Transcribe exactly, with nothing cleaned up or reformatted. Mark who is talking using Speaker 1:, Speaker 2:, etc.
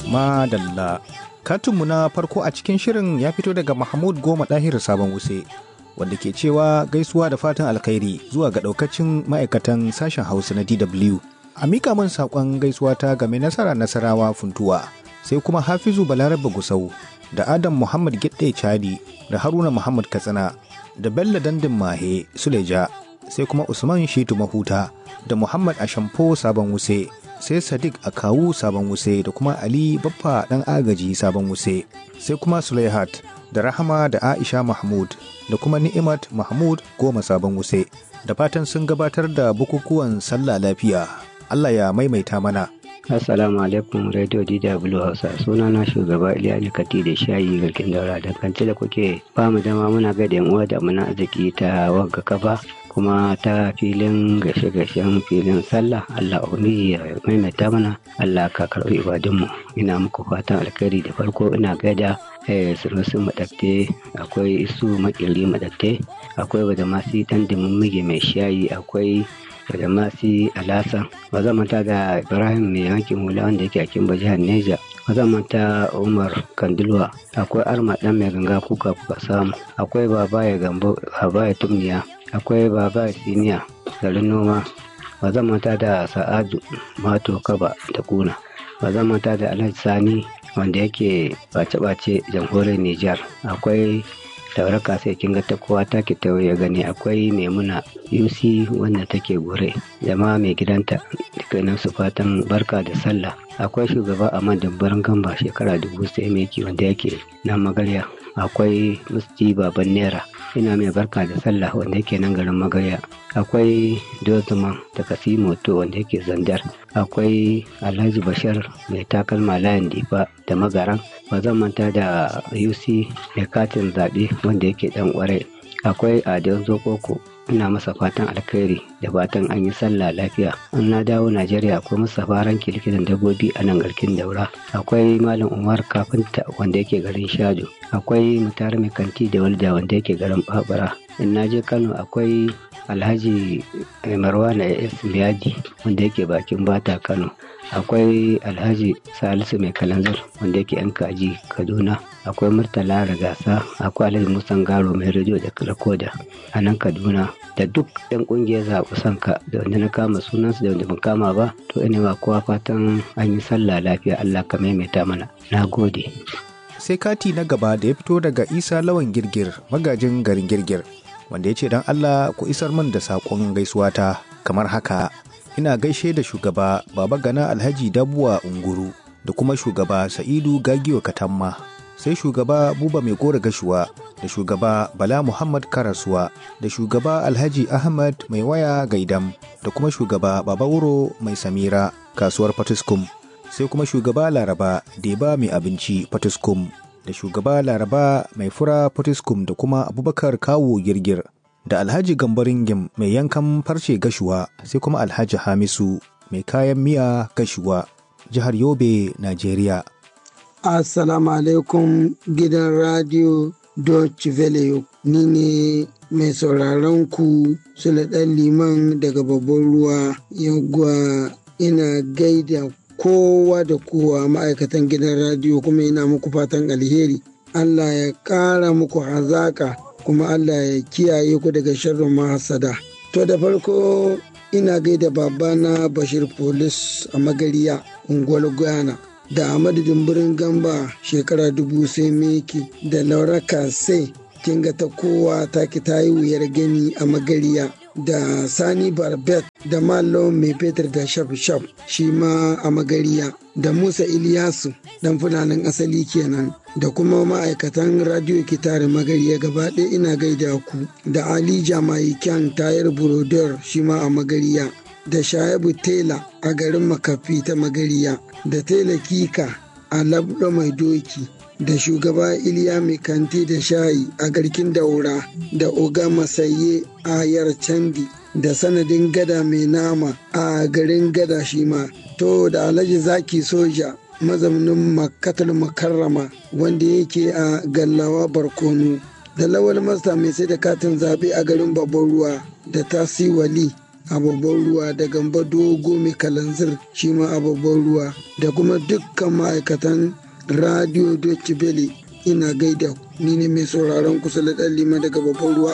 Speaker 1: Madalla. Katinmu na farko a cikin shirin ya fito daga Mahmud Goma Ɗahir Sabon Wuse, wanda ke cewa gaisuwa da fatan alkhairi zuwa ga ɗaukacin ma'aikatan sashen Hausa na D W. A mika min saƙon gaisuwa ta game nasara Nasarawa Funtuwa, sai kuma Hafizu Balarabe Gusau, da Adam Muhammad Gidde Chadi, da Haruna Muhammad Katsina, da Bello Dandin Mahe Suleja, sai kuma Usman Shitu Mahuta, da Muhammad Ashamfo Sabon Wuse, sai Sadiq Akawu Sabon Wuse, da kuma Ali Baffa ɗan agaji Sabon Wuse, sai kuma Sulaihat, da Rahama da Aisha Mahmud, da kuma Ni'imat Mahmud Goma Sabon Wuse. Da fatan sun gabatar da bukukuwan sallah lafiya. Allah ya maimaita mana.
Speaker 2: Assalamu alaikum Radio D W Hausa, suna na shugaba Iliya Kati da shayi garkin daura, dangance da kuke ba mu dama muna ga yan uwa da muna arziki ta wagga kafa kuma ta filin gashe-gashen filin sallah. Allah ubangiji ya maimaita mana, Allah ka karɓi ibadunmu. Ina muku fatan alkhairi. Da farko ina gaida eh sunusun madakte, akwai isu makili madakte, akwai badamasi dan dimummige mai shayi, akwai da masu alasa, ba zan manta da Ibrahim mai yankin hula wanda yake a Kimba jihar Neja, ba zan manta Umar Kandilwa, akwai Arma dan mai ganga kuka kuka samu, akwai Baba ya Gambo, Baba ya Tumniya, akwai Baba ya Siniya garin noma, ba zan manta da Sa'adu Mato Kaba da Kuna, ba zan manta da Alhaji Sani wanda yake bace-bace jamhuriyar Nijar, akwai tauraka sai kin ga ta kowa ta ki ya gani, akwai Maimuna Yusi wanda take gure da ma mai gidanta dukkanin su fatan barka da sallah. Akwai shugaba Ahmad Dabbaran Gamba shekara dubu sai meki wanda yake nan Magarya, akwai Musti Baban Nera ina mai barka da sallah wanda yake nan garin Magarya, akwai Dozman da Kasimoto wanda yake Zandar, akwai Alhaji Bashar mai takalma layin Difa da Magaran, ba zan manta da Yusi mai katin zaɓe wanda yake ɗan ƙwarai, akwai Adon Zokoko ina masa fatan alkhairi da fatan an yi sallah lafiya. An na dawo Najeriya akwai Mustapha Ranki likitan dabbobi a nan garkin Daura, akwai Malam Umar Kafinta wanda yake garin Shado, akwai Mutar Mai Kanti da Walda wanda yake garin Babura. In na je Kano akwai Alhaji Marwana S Miyadi wanda yake bakin Bata Kano, akwai Alhaji Salisu Mai Kalanzir wanda yake yan kaji Kaduna, akwai Murtala Ragasa, akwai Alhaji Musan Garo mai rediyo da Rakoda a nan Kaduna, da duk yan kungiyar zaɓi sanka da wanda na kama sunansu da wanda ban kama ba, to ina ba kowa fatan an yi sallah lafiya. Allah ka maimaita mana. Na gode.
Speaker 1: Sai kati na gaba da ya fito daga Isa Lawan Girgir, magajin garin Girgir, wanda ya ce don Allah ku isar min da saƙon gaisuwa ta kamar haka. Ina gaishe da shugaba Baba Gana Alhaji Dabuwa Unguru, da kuma shugaba Sa'idu Gagiwa Katamma, sai shugaba Buba Mai Gora Gashuwa, da shugaba Bala Muhammad Karasuwa, da shugaba Alhaji Ahmad Mai Waya Gaidam, da kuma shugaba Baba Wuro Mai Samira kasuwar Fatiskum, sai kuma shugaba Laraba Deba Mai Abinci Fatiskum, da shugaba Laraba Mai Fura Fatiskum, da kuma Abubakar Kawo Girgir, da Alhaji Gambaringim Mai Yankan Farce Gashuwa, sai kuma Alhaji Hamisu Mai Kayan Miya Gashuwa, jihar Yobe, Najeriya.
Speaker 3: Assalamu alaikum gidan radio Deutsche Welle, ni ne mai sauraron ku Sule ɗan Liman daga babban ruwa. Yagwa ina gaida kowa da kowa ma'aikatan gidan radio, kuma ina muku fatan alheri. Allah ya ƙara muku hazaka, kuma Allah ya kiyaye ku daga sharrin mahasada. To da farko ina gaida babana Bashir Polis a Magariya, unguwar Guyana, da Ahmadu Dumburin Gamba shekara dubu sai meki, da Laura Kase kinga ta kowa ta ki ta yi wuyar gani a Magariya, da Sani Barbet da Malo Mai Fetur da Shaf Shaf shi ma a Magariya, da Musa Iliyasu dan fulanin asali kenan, da kuma ma'aikatan radio Kitare Magariya gaba ɗaya ina gaida ku, da Ali Jamai Kyan Tayar Burodor shi ma a Magariya, da Shaibu Tela a garin Makafi ta Magariya, da Tela Kika a Labdo Mai Doki, da shugaba Iliya Mai Kanti da Shayi a garkin Daura, da Oga Masaye a Yar Candi, da Sanadin Gada Mai Nama a garin Gada shi ma, to da Alhaji Zaki Soja mazaunin Makkatul Mukarrama wanda yake a Gallawa Barkono, da Lawal Masta mai sai da katin zaɓe a garin Babban Ruwa, da Tasi Wali a babban ruwa, da Gamba Dogo mai kalanzir shi ma a babban ruwa, da kuma dukkan ma'aikatan Radio Deutsche Welle ina gaida. Ni ne mai sauraron kusa da ɗan lima daga babban ruwa.